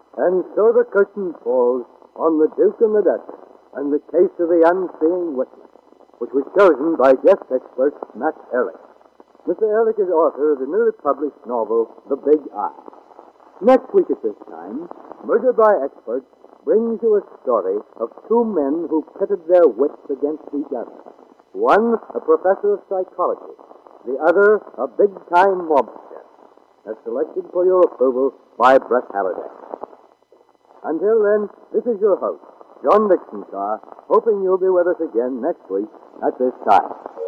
And so the curtain falls on The Duke and the Duchess and the case of the unseeing witness, which was chosen by guest expert Matt Ehrlich. Mr. Ehrlich is author of the newly published novel, The Big Eye. Next week at this time, Murder by Experts brings you a story of two men who pitted their wits against each other. One, a professor of psychology. The other, a big-time mobster. As selected for your approval by Brett Halliday. Until then, this is your host, John Dixon, hoping you'll be with us again next week at this time.